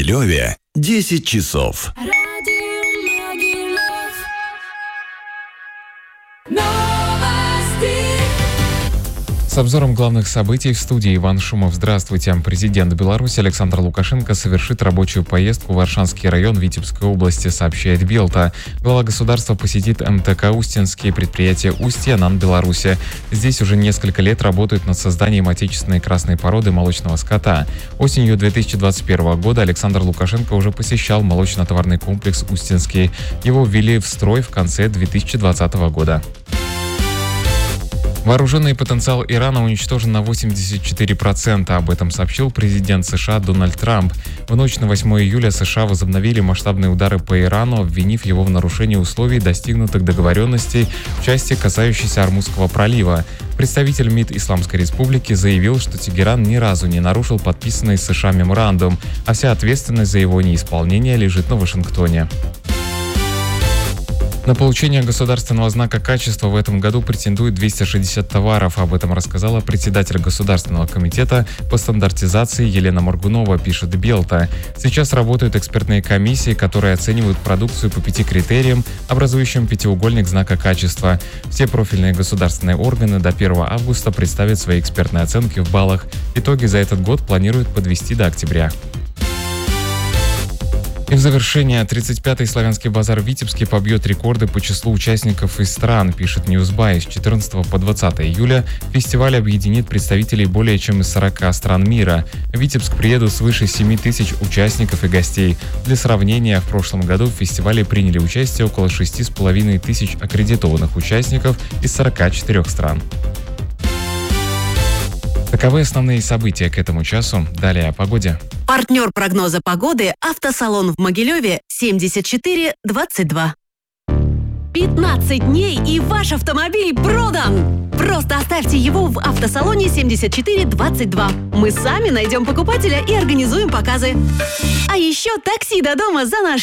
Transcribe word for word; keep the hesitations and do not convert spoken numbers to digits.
Могилеве десять часов. С обзором главных событий в студии Иван Шумов. Здравствуйте. Президент Беларуси Александр Лукашенко совершит рабочую поездку в Аршанский район Витебской области, сообщает Белта. Глава государства посетит эм тэ ка «Устинские» предприятия «Устья», НАН Беларуси. Здесь уже несколько лет работают над созданием отечественной красной породы молочного скота. Осенью две тысячи двадцать первого года Александр Лукашенко уже посещал молочно-товарный комплекс «Устинский». Его ввели в строй в конце две тысячи двадцатого года. Вооруженный потенциал Ирана уничтожен на восемьдесят четыре процента. Об этом сообщил президент США Дональд Трамп. В ночь на восьмое июля США возобновили масштабные удары по Ирану, обвинив его в нарушении условий достигнутых договоренностей в части, касающейся Ормузского пролива. Представитель МИД Исламской Республики заявил, что Тегеран ни разу не нарушил подписанный США меморандум, а вся ответственность за его неисполнение лежит на Вашингтоне. На получение государственного знака качества в этом году претендует двести шестьдесят товаров. Об этом рассказала председатель Государственного комитета по стандартизации Елена Моргунова, пишет Белта. Сейчас работают экспертные комиссии, которые оценивают продукцию по пяти критериям, образующим пятиугольник знака качества. Все профильные государственные органы до первого августа представят свои экспертные оценки в баллах. Итоги за этот год планируют подвести до октября. И в завершение, тридцать пятый славянский базар в Витебске побьет рекорды по числу участников из стран, пишет Newsby. С четырнадцатого по двадцатое июля фестиваль объединит представителей более чем из сорока стран мира. В Витебск приедут свыше семи тысяч участников и гостей. Для сравнения, в прошлом году в фестивале приняли участие около шести с половиной тысяч аккредитованных участников из сорока четырёх стран. Таковы основные события к этому часу. Далее о погоде. Партнер прогноза погоды – автосалон в Могилеве семьдесят четыре двадцать два. пятнадцать дней и ваш автомобиль продан! Просто оставьте его в автосалоне семьдесят четыре двадцать два. Мы сами найдем покупателя и организуем показы. А еще такси до дома за наш